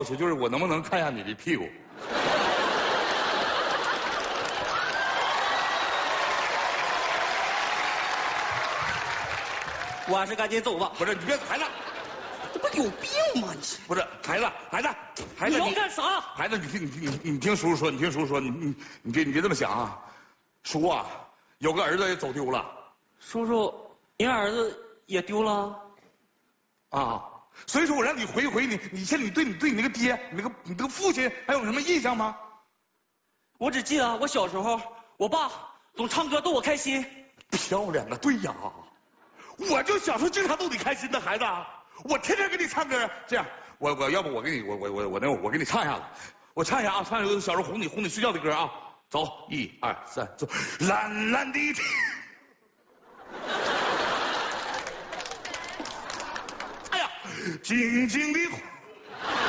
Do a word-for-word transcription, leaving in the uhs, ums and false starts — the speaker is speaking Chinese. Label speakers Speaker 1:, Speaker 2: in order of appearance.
Speaker 1: 求就是我能不能看一下你的屁股？
Speaker 2: 我还是赶紧走吧。
Speaker 1: 不是，你别孩子，
Speaker 2: 这不有病吗你？
Speaker 1: 不是孩子，孩子，孩子，
Speaker 2: 你要干啥？
Speaker 1: 孩子，你听，你听，你你听叔叔说，你听叔叔说，你你你别你别这么想啊，叔啊，有个儿子也走丢了。
Speaker 2: 叔叔，您儿子也丢了？
Speaker 1: 啊，所以说我让你回忆回忆你，你现在你对你对你那个爹，你那个你那个父亲还有什么印象吗？
Speaker 2: 我只记得我小时候，我爸总唱歌逗我开心。
Speaker 1: 漂亮啊，对呀，我就小时候经常逗你开心的孩子，我天天给你唱歌。这样，我我要不我给你我我我我那我给你唱一下子，我唱一下啊，唱一个小时候哄你哄你睡觉的歌啊。走，一二三，走，蓝蓝的天。哎呀，静静的。